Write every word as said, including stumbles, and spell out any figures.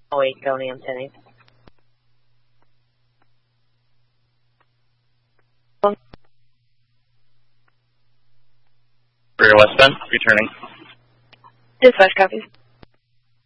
Oh wait, going antennae. Rear westbound, returning. Dispatch copies.